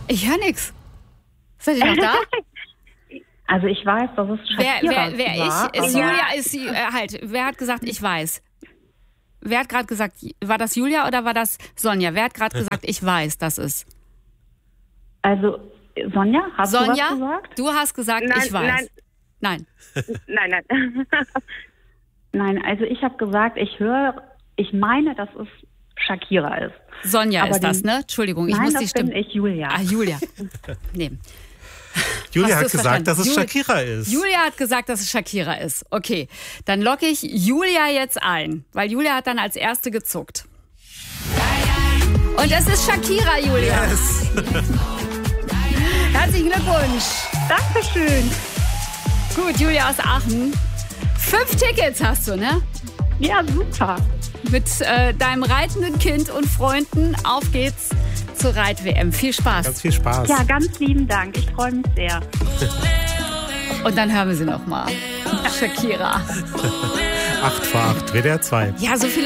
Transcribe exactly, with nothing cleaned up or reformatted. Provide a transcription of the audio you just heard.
Ich höre nichts. Seid ihr noch da? Also ich weiß, dass es Shakira Wer, wer, wer war. ich, ist Julia, ist äh, halt, wer hat gesagt, ich weiß? Wer hat gerade gesagt, war das Julia oder war das Sonja? Wer hat gerade gesagt, ich weiß, das ist? Also Sonja, hast Sonja, du was gesagt? du hast gesagt, Nein, ich weiß. Nein. Nein, nein. Nein, also ich habe gesagt, ich höre, ich meine, dass es Shakira ist. Sonja Aber ist das, den- ne? Entschuldigung, ich Nein, muss das die Stimme. bin ich, Julia. Ah, Julia. Nee. Julia Hast hat du's gesagt, verstanden? dass es Jul- Shakira ist. Julia hat gesagt, dass es Shakira ist. Okay, dann locke ich Julia jetzt ein, weil Julia hat dann als Erste gezuckt. Und es ist Shakira, Julia. Yes. Herzlichen Glückwunsch. Dankeschön. Gut, Julia aus Aachen. Fünf Tickets hast du, ne? Ja, super. Mit äh, deinem reitenden Kind und Freunden. Auf geht's zur Reit-W M. Viel Spaß. Ganz viel Spaß. Ja, ganz lieben Dank. Ich freue mich sehr. Und dann hören wir sie noch mal. Shakira. acht vor acht, W D R zwei. Ja, so viele